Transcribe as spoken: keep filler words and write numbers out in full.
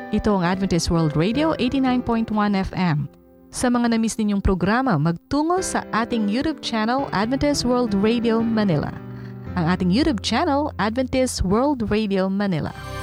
Ito ang Adventist World Radio eighty-nine point one F M. Sa mga na-miss ninyong programa, magtungo sa ating YouTube channel, Adventist World Radio Manila. Ang ating YouTube channel, Adventist World Radio Manila.